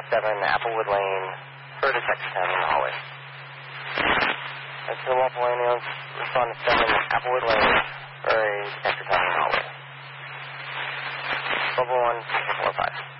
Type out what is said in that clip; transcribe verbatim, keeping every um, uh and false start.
seven, Applewood Lane, for detector ten in the hallway. That's the Waffle Lane, respond to seven, Applewood Lane, for a detector ten in the hallway. Level one, four five.